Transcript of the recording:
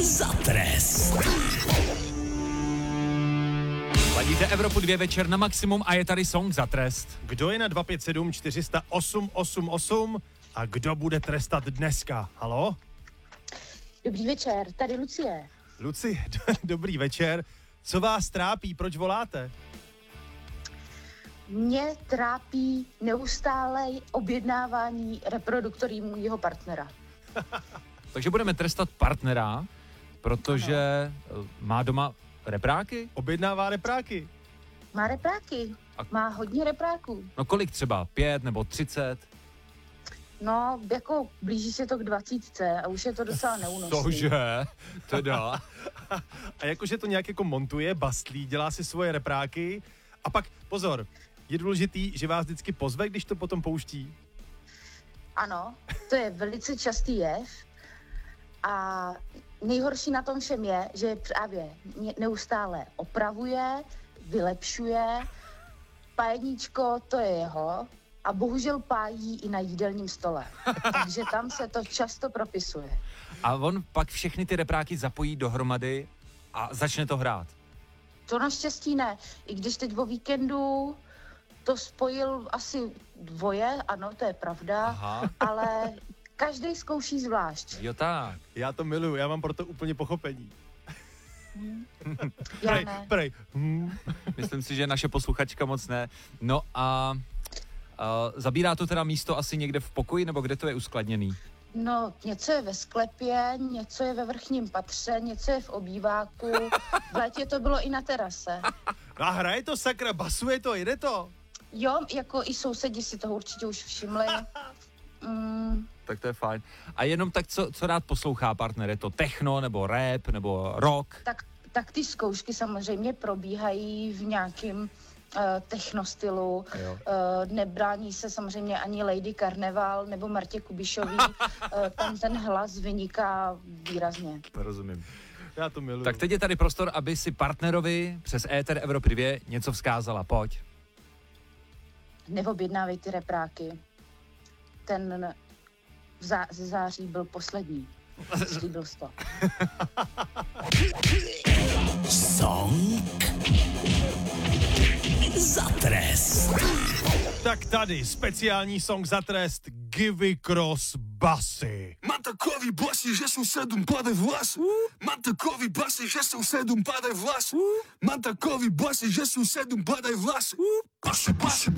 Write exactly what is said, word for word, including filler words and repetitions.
Za trest. Ladíte Evropu dva večer na maximum a je tady song Za trest. Kdo je na dva pět sedm čtyři nula osm osm osm a kdo bude trestat dneska? Halo? Dobrý večer, tady Lucie. Luci, dobrý večer. Co vás trápí, proč voláte? Mě trápí neustálé objednávání reproduktorů mýho partnera. Takže budeme trestat partnera, protože ano. Má doma repráky? Objednává repráky. Má repráky. A... Má hodně repráků. No kolik třeba? Pět nebo třicet? No, jako blíží se to k dvacítce a už je to docela neúnosné. Cože? Teda. A jakože to nějak jako montuje, bastlí, dělá si svoje repráky a pak, pozor, je důležitý, že vás vždycky pozve, když to potom pouští? Ano, to je velice častý jev a nejhorší na tom všem je, že právě neustále opravuje, vylepšuje, pájeníčko, to je jeho, a bohužel pájí i na jídelním stole. Takže tam se to často propisuje. A on pak všechny ty repráky zapojí dohromady a začne to hrát? To naštěstí ne. I když teď o víkendu to spojil asi dvoje, ano, to je pravda, Aha. ale každý zkouší zvlášť. Jo tak. Já to miluju, já mám proto úplně pochopení. Hmm. Já Prej, ne. prej. Hmm. Myslím si, že naše posluchačka moc ne. No a... Uh, zabírá to teda místo asi někde v pokoji, nebo kde to je uskladněný? No, něco je ve sklepě, něco je ve vrchním patře, něco je v obýváku. V létě to bylo i na terase. A hraje to sakra, basuje to, jede to? Jo, jako i sousedi si toho určitě už všimli. Mm. Tak to je fajn. A jenom tak, co, co rád poslouchá partner? Je to techno, nebo rap, nebo rock? Tak, tak ty zkoušky samozřejmě probíhají v nějakým uh, technostylu. Uh, nebrání se samozřejmě ani Lady Carnival nebo Martě Kubišový. uh, tam ten hlas vyniká výrazně. Rozumím. Já to miluju. Tak teď je tady prostor, aby si partnerovi přes éter Evropy dva něco vzkázala. Pojď. Neobjednávej ty repráky. Ten v zá- ze září byl poslední. Slíbil jsi to. Song Za trest. Tak tady speciální song za trest Givy Cross basy. Mám takový basy, že jsem sedm pade vlas. Mám takový basy, že jsem sedm pade vlas. Mám takový basy, že jsem sedm pade vlas. Basy, basy,